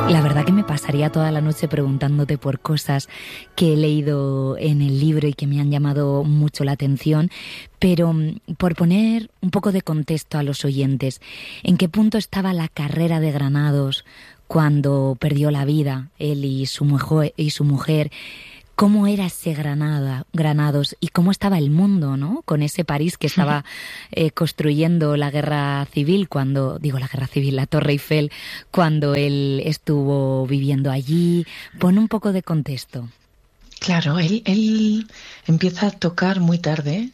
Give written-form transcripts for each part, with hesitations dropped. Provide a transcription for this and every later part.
La verdad que me pasaría toda la noche preguntándote por cosas que he leído en el libro y que me han llamado mucho la atención, pero por poner un poco de contexto a los oyentes, ¿en qué punto estaba la carrera de Granados cuando perdió la vida él y su mujer? ¿Cómo era ese Granados y cómo estaba el mundo, ¿no? Con ese París que estaba construyendo la guerra civil, la Torre Eiffel, cuando él estuvo viviendo allí. Pon un poco de contexto. Claro, él empieza a tocar muy tarde,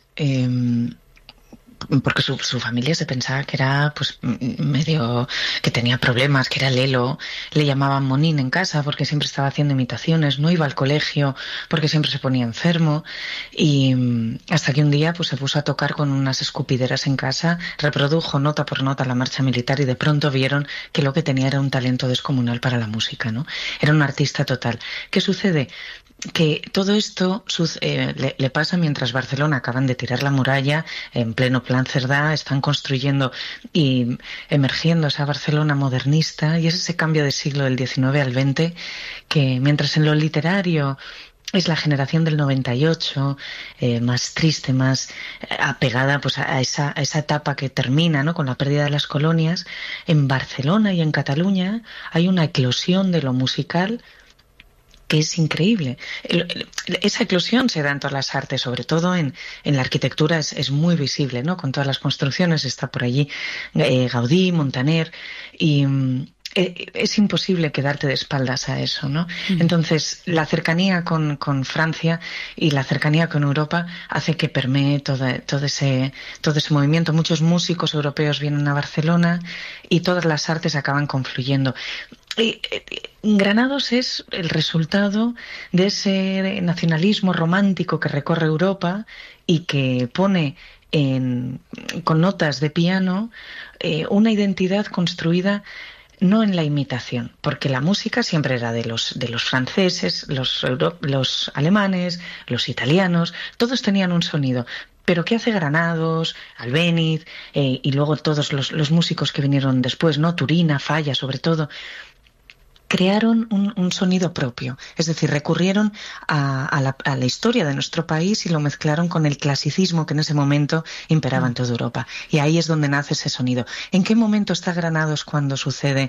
porque su familia se pensaba que era pues medio que tenía problemas, que era lelo. Le llamaban Monín en casa porque siempre estaba haciendo imitaciones, no iba al colegio porque siempre se ponía enfermo, y hasta que un día pues se puso a tocar con unas escupideras en casa, reprodujo nota por nota la marcha militar y de pronto vieron que lo que tenía era un talento descomunal para la música, ¿no? Era un artista total. ¿Qué sucede? Que todo esto le pasa mientras Barcelona acaban de tirar la muralla en pleno plan Cerdá, están construyendo y emergiendo esa Barcelona modernista, y es ese cambio de siglo del XIX al XX que, mientras en lo literario es la generación del 98, más triste, más apegada pues a esa etapa que termina, ¿no?, con la pérdida de las colonias, en Barcelona y en Cataluña hay una eclosión de lo musical que es increíble. Esa eclosión se da en todas las artes, sobre todo en la arquitectura es muy visible, ¿no? Con todas las construcciones está por allí Gaudí, Montaner, y es imposible quedarte de espaldas a eso, ¿no? Entonces, la cercanía con Francia y la cercanía con Europa hace que permee todo ese movimiento. Muchos músicos europeos vienen a Barcelona y todas las artes acaban confluyendo. Granados es el resultado de ese nacionalismo romántico que recorre Europa y que pone con notas de piano una identidad construida no en la imitación, porque la música siempre era de los franceses, los alemanes, los italianos, todos tenían un sonido. Pero ¿qué hace Granados, Albéniz y luego todos los músicos que vinieron después, ¿no? Turina, Falla, sobre todo? Crearon un sonido propio, es decir, recurrieron a la historia de nuestro país y lo mezclaron con el clasicismo que en ese momento imperaba en toda Europa. Y ahí es donde nace ese sonido. ¿En qué momento está Granados cuando sucede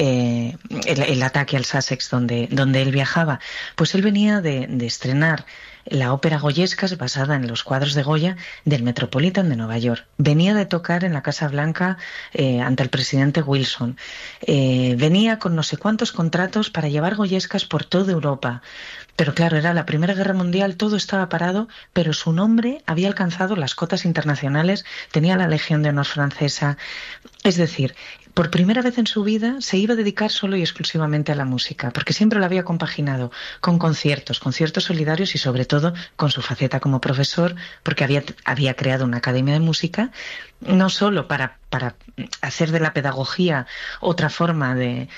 el ataque al Sussex donde él viajaba? Pues él venía de estrenar la ópera Goyescas, basada en los cuadros de Goya, del Metropolitan de Nueva York. Venía de tocar en la Casa Blanca ante el presidente Wilson. Venía con no sé cuántos contratos para llevar Goyescas por toda Europa. Pero claro, era la Primera Guerra Mundial, todo estaba parado, pero su nombre había alcanzado las cotas internacionales, tenía la Legión de Honor francesa. Es decir, por primera vez en su vida se iba a dedicar solo y exclusivamente a la música, porque siempre lo había compaginado con conciertos solidarios y sobre todo con su faceta como profesor, porque había creado una academia de música, no solo para hacer de la pedagogía otra forma de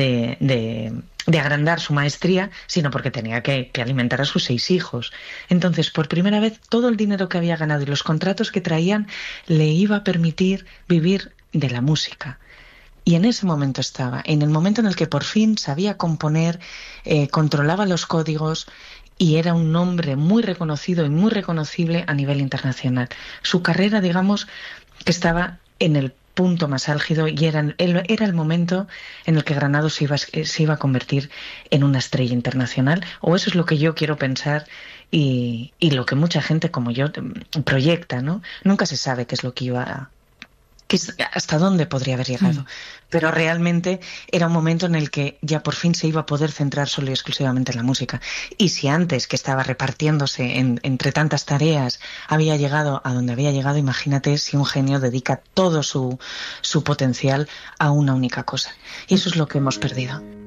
agrandar su maestría, sino porque tenía que alimentar a sus 6 hijos. Entonces, por primera vez, todo el dinero que había ganado y los contratos que traían le iba a permitir vivir de la música. Y en ese momento estaba, en el momento en el que por fin sabía componer, controlaba los códigos y era un nombre muy reconocido y muy reconocible a nivel internacional. Su carrera, digamos, que estaba en el punto más álgido y era el momento en el que Granados se iba a convertir en una estrella internacional, o eso es lo que yo quiero pensar y lo que mucha gente como yo proyecta, ¿no? Nunca se sabe qué es lo que hasta dónde podría haber llegado. Pero realmente era un momento en el que ya por fin se iba a poder centrar solo y exclusivamente en la música. Y si antes, que estaba repartiéndose entre tantas tareas, había llegado a donde había llegado, imagínate si un genio dedica todo su potencial a una única cosa. Y eso es lo que hemos perdido.